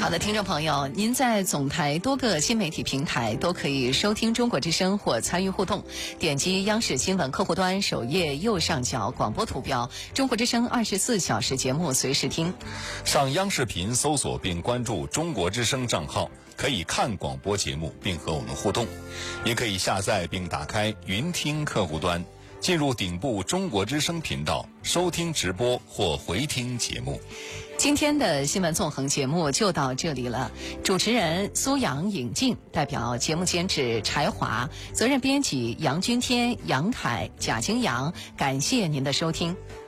好的，听众朋友，您在总台多个新媒体平台都可以收听中国之声或参与互动。点击央视新闻客户端首页右上角广播图标，中国之声24小时节目随时听。 上央视频搜索并关注中国之声账号，可以看广播节目并和我们互动。也可以下载并打开云听客户端，进入顶部中国之声频道，收听直播或回听节目。 今天的新闻纵横节目就到这里了，主持人苏阳、尹静，代表节目监制柴华，责任编辑杨君天、杨凯、贾金阳，感谢您的收听。